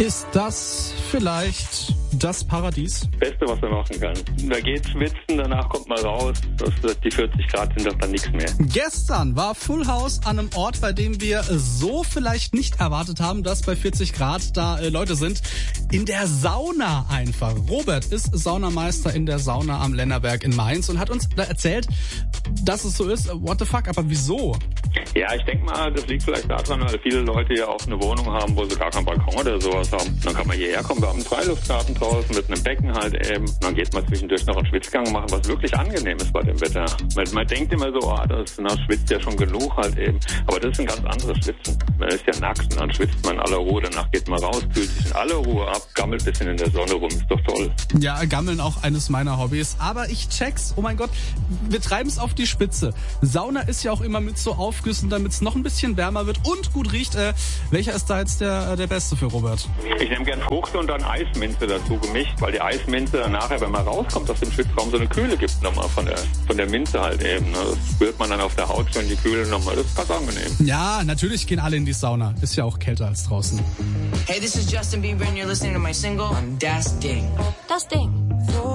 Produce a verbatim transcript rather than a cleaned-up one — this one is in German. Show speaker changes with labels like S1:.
S1: Ist das vielleicht das Paradies?
S2: Beste, was man machen kann. Da geht's schwitzen, danach kommt man raus. Das, die vierzig Grad sind doch dann nichts mehr.
S1: Gestern war Full House an einem Ort, bei dem wir so vielleicht nicht erwartet haben, dass bei vierzig Grad da äh, Leute sind. In der Sauna einfach. Robert ist Saunameister in der Sauna am Lennerberg in Mainz und hat uns da erzählt, dass es so ist. What the fuck, aber wieso?
S2: Ja, ich denke mal, das liegt vielleicht daran, weil viele Leute ja auch eine Wohnung haben, wo sie gar keinen Balkon oder sowas haben. Dann kann man hierher kommen, wir haben einen Freiluftgarten draußen mit einem Becken halt eben. Und dann geht man zwischendurch noch einen Schwitzgang machen, was wirklich angenehm ist bei dem Wetter. Man, man denkt immer so, oh, das na, schwitzt ja schon genug halt eben. Aber das ist ein ganz anderes Schwitzen. Man ist ja nackt und dann schwitzt man in aller Ruhe. Danach geht man raus, kühlt sich in aller Ruhe ab, gammelt ein bisschen in der Sonne rum. Ist doch toll.
S1: Ja, Gammeln auch eines meiner Hobbys. Aber ich check's. Oh mein Gott, wir treiben es auf die Spitze. Sauna ist ja auch immer mit so Aufgüssen, damit es noch ein bisschen wärmer wird und gut riecht. Äh, welcher ist da jetzt der, der beste für Robert?
S2: Ich nehme gern Frucht und dann Eisminze dazu gemischt, weil die Eisminze nachher, wenn man rauskommt aus dem Schwitzraum, so eine Kühle gibt nochmal von der, von der Minze halt eben. Ne? Das spürt man dann auf der Haut schon, die Kühle nochmal. Das ist ganz angenehm.
S1: Ja, natürlich gehen alle in die Sauna. Ist ja auch kälter als draußen.
S3: Hey, this is Justin Bieber and you're listening to my single on Das Ding.
S4: Das Ding.